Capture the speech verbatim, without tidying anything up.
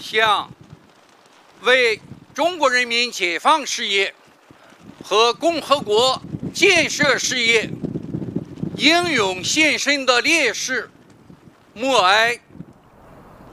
向为中国人民解放事业和共和国建设事业英勇献身的烈士默哀。